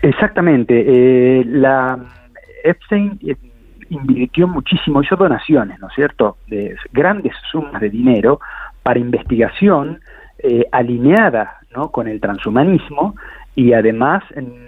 Exactamente. La Epstein invirtió muchísimo, hizo donaciones, ¿no es cierto?, de grandes sumas de dinero para investigación alineada, ¿no?, con el transhumanismo, y además